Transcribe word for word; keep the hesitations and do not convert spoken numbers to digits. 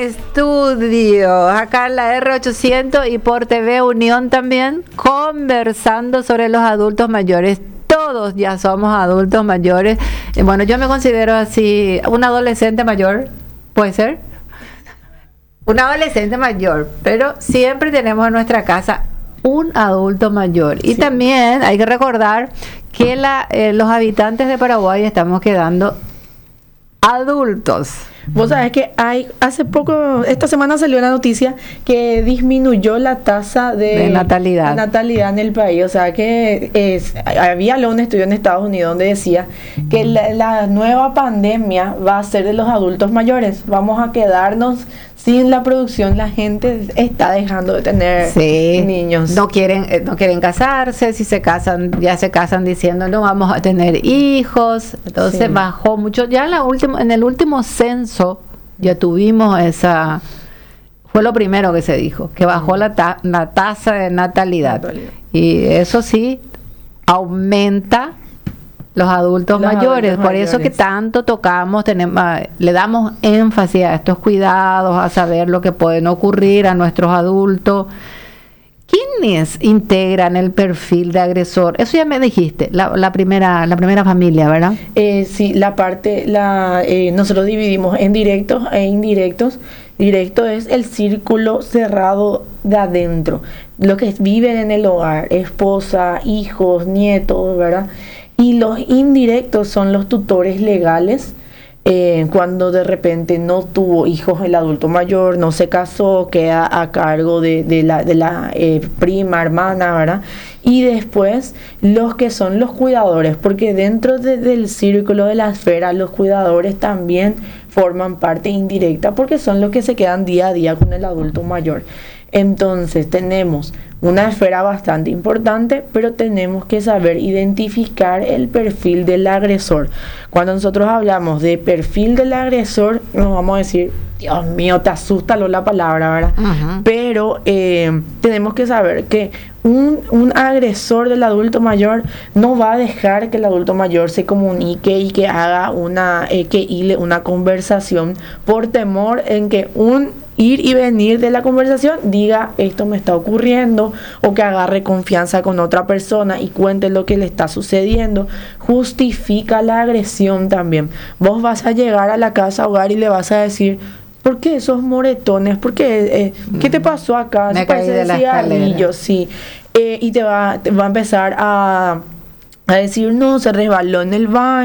estudio, acá en la R ochocientos y por T V Unión también, conversando sobre los adultos mayores. Todos ya somos adultos mayores. Eh, Bueno, yo me considero así, un adolescente mayor, ¿puede ser? Un adolescente mayor, pero siempre tenemos en nuestra casa un adulto mayor. Y Sí. también hay que recordar que la, eh, los habitantes de Paraguay estamos quedando adultos. Vos sabés que hay, hace poco, esta semana salió una noticia que disminuyó la tasa de, De natalidad. de natalidad en el país. O sea que es, había un estudio en Estados Unidos donde decía que la, la nueva pandemia va a ser de los adultos mayores. Vamos a quedarnos sin la producción. La gente está dejando de tener Sí, niños. no quieren, eh, no quieren casarse, si se casan, ya se casan diciendo no vamos a tener hijos, entonces Sí. bajó mucho, ya en la última, en el último censo ya tuvimos esa, fue lo primero que se dijo, que bajó la, ta- la tasa de natalidad, Natalidad. y eso sí aumenta los adultos Los mayores, adultos por eso que mayores. tanto tocamos, tenemos, ah, le damos énfasis a estos cuidados, a saber lo que pueden ocurrir a nuestros adultos. ¿Quiénes integran el perfil de agresor? Eso ya me dijiste, la, la primera, la primera familia, ¿verdad? Eh, sí, la parte, la, eh, nosotros dividimos en directos e indirectos. Directo es el círculo cerrado de adentro, lo que viven en el hogar, esposa, hijos, nietos, ¿verdad? Y los indirectos son los tutores legales. Eh, cuando de repente no tuvo hijos el adulto mayor, no se casó, queda a cargo de, de la, de la eh, prima, hermana, ¿verdad? Y después los que son los cuidadores, porque dentro de- del círculo de la esfera los cuidadores también forman parte indirecta porque son los que se quedan día a día con el adulto mayor. Entonces tenemos una esfera bastante importante, pero tenemos que saber identificar el perfil del agresor. Cuando nosotros hablamos de perfil del agresor, nos vamos a decir, Dios mío, te asusta lo la palabra, ¿verdad? Ujú. Pero eh, tenemos que saber que un, un agresor del adulto mayor no va a dejar que el adulto mayor se comunique y que haga una, eh, que hile una conversación por temor en que un ir y venir de la conversación diga esto me está ocurriendo, o que agarre confianza con otra persona y cuente lo que le está sucediendo. Justifica la agresión también. Vos vas a llegar a la casa hogar y le vas a decir, ¿por qué esos moretones? ¿Por qué? Eh, ¿Qué te pasó acá? Me Se caí parece de la cigarrillo, escalera. sí. Eh, y te va, te va a empezar a, a decir, no, se resbaló en el baño.